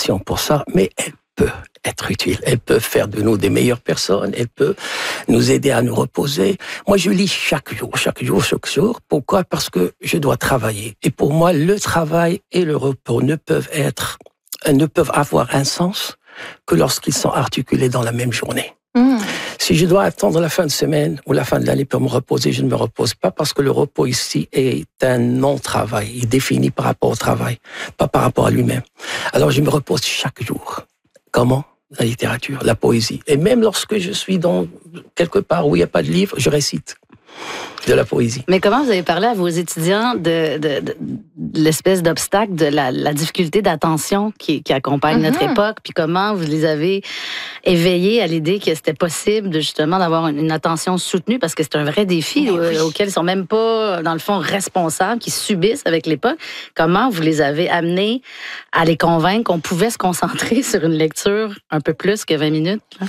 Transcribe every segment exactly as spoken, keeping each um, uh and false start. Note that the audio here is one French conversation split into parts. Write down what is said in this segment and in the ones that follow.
passion pour ça, mais elle peut être utile. Elle peut faire de nous des meilleures personnes. Elle peut nous aider à nous reposer. Moi, je lis chaque jour, chaque jour, chaque jour. Pourquoi? Parce que je dois travailler. Et pour moi, le travail et le repos ne peuvent être, ne peuvent avoir un sens que lorsqu'ils sont articulés dans la même journée. Mmh. Si je dois attendre la fin de semaine ou la fin de l'année pour me reposer, je ne me repose pas parce que le repos ici est un non-travail. Il est défini par rapport au travail, pas par rapport à lui-même. Alors je me repose chaque jour. Comment? La littérature, la poésie. Et même lorsque je suis dans quelque part où il n'y a pas de livre, je récite de la poésie. Mais comment vous avez parlé à vos étudiants de, de, de, de l'espèce d'obstacle, de la, la difficulté d'attention qui, qui accompagne mm-hmm. notre époque, puis comment vous les avez éveillés à l'idée que c'était possible de justement d'avoir une, une attention soutenue, parce que c'est un vrai défi oui. euh, auquel ils sont même pas, dans le fond, responsables, qui subissent avec l'époque. Comment vous les avez amenés à les convaincre qu'on pouvait se concentrer sur une lecture un peu plus que vingt minutes? Là?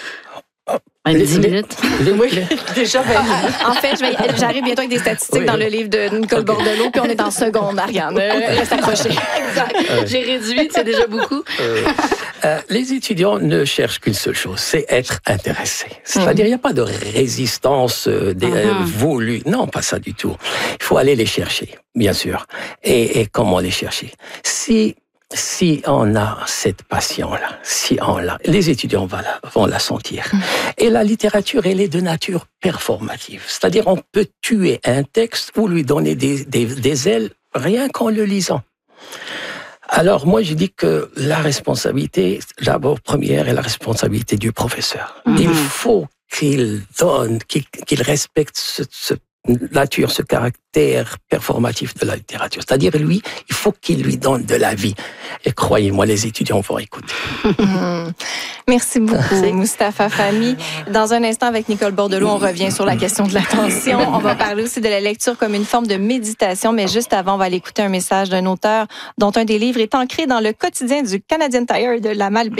Même dix minutes. Les, oui, déjà vingt minutes. En fait, je vais, j'arrive bientôt avec des statistiques oui, dans le livre de Nicole okay. Bordelot, puis on est en seconde, Ariane. Reste accroché. Exact. Euh, J'ai réduit, c'est déjà beaucoup. Euh, euh, les étudiants ne cherchent qu'une seule chose, c'est être intéressés. C'est-à-dire, il n'y a pas de résistance euh, des, uh-huh. euh, voulue. Non, pas ça du tout. Il faut aller les chercher, bien sûr. Et, et comment les chercher? Si... Si on a cette passion-là, si on l'a, les étudiants vont la, vont la sentir. Mmh. Et la littérature, elle est de nature performative. C'est-à-dire, on peut tuer un texte ou lui donner des, des, des ailes rien qu'en le lisant. Alors, moi, je dis que la responsabilité, d'abord, première, est la responsabilité du professeur. Mmh. Il faut qu'il donne, qu'il, qu'il respecte ce, ce nature, ce caractère performatif de la littérature. C'est-à-dire, lui, il faut qu'il lui donne de la vie. Et croyez-moi, les étudiants vont écouter. Mmh. Merci beaucoup, Moustapha Fahmy. Dans un instant, avec Nicole Bordelot, on revient sur la question de l'attention. On va parler aussi de la lecture comme une forme de méditation, mais juste avant, on va aller écouter un message d'un auteur dont un des livres est ancré dans le quotidien du Canadian Tire de la Malbaie.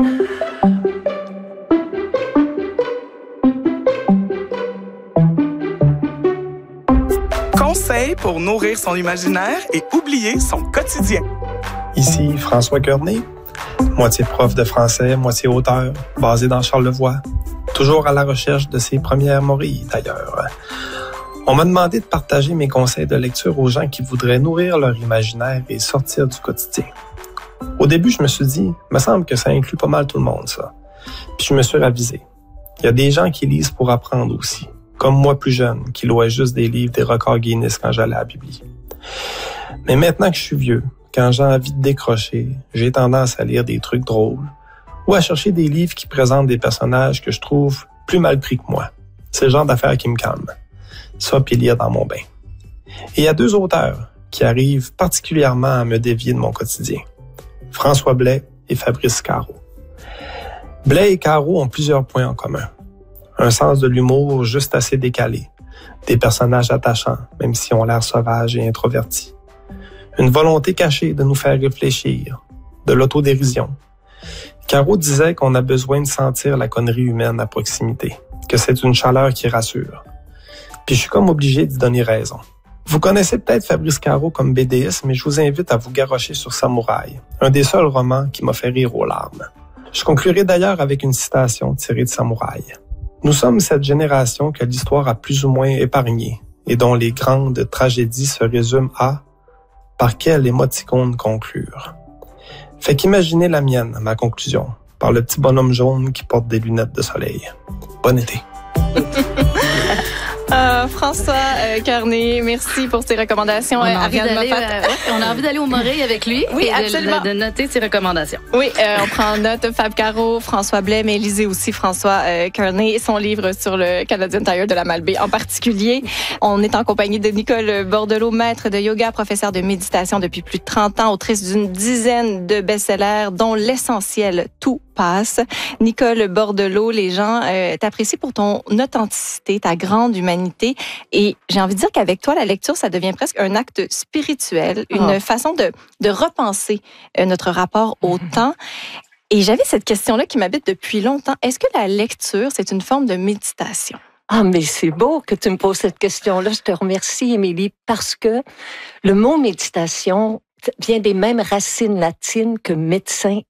Conseil pour nourrir son imaginaire et oublier son quotidien. Ici François Kearney, moitié prof de français, moitié auteur, basé dans Charlevoix, toujours à la recherche de ses premières morilles d'ailleurs. On m'a demandé de partager mes conseils de lecture aux gens qui voudraient nourrir leur imaginaire et sortir du quotidien. Au début, je me suis dit, me semble que ça inclut pas mal tout le monde, ça. Puis je me suis ravisé. Il y a des gens qui lisent pour apprendre aussi. Comme moi plus jeune, qui louais juste des livres des records Guinness quand j'allais à la bibli. Mais maintenant que je suis vieux, quand j'ai envie de décrocher, j'ai tendance à lire des trucs drôles ou à chercher des livres qui présentent des personnages que je trouve plus mal pris que moi. C'est le genre d'affaires qui me calme. Ça, puis lire dans mon bain. Et il y a deux auteurs qui arrivent particulièrement à me dévier de mon quotidien. François Blais et Fabrice Caro. Blais et Caro ont plusieurs points en commun. Un sens de l'humour juste assez décalé. Des personnages attachants, même si on l'air sauvages et introvertis. Une volonté cachée de nous faire réfléchir. De l'autodérision. Caro disait qu'on a besoin de sentir la connerie humaine à proximité. Que c'est une chaleur qui rassure. Puis je suis comme obligé d'y donner raison. Vous connaissez peut-être Fabrice Caro comme B D S, mais je vous invite à vous garrocher sur Samouraï, un des seuls romans qui m'a fait rire aux larmes. Je conclurai d'ailleurs avec une citation tirée de Samouraï. Nous sommes cette génération que l'histoire a plus ou moins épargnée et dont les grandes tragédies se résument à « par quelle émoticône conclure ». Fait qu'imaginez la mienne, ma conclusion, par le petit bonhomme jaune qui porte des lunettes de soleil. Bon été. Euh, François euh, Kearney, merci pour tes recommandations. On a, envie Ariane d'aller, euh, on a envie d'aller au Morée avec lui oui, et absolument. de, de noter ses recommandations. Oui, euh, on prend note Fab Caro, François Blais, mais lisez aussi François euh, Kearney et son livre sur le Canadian Tire de la Malbaie en particulier. On est en compagnie de Nicole Bordelot, maître de yoga, professeur de méditation depuis plus de trente ans, autrice d'une dizaine de best-sellers, dont l'essentiel, Tout passe. Nicole Bordelot, les gens euh, t'apprécient pour ton authenticité, ta grande humanité. Et j'ai envie de dire qu'avec toi, la lecture, ça devient presque un acte spirituel, une oh. façon de, de repenser euh, notre rapport au mm-hmm. temps. Et j'avais cette question-là qui m'habite depuis longtemps. Est-ce que la lecture, c'est une forme de méditation? Ah, mais c'est beau que tu me poses cette question-là. Je te remercie, Émilie, parce que le mot méditation vient des mêmes racines latines que médecin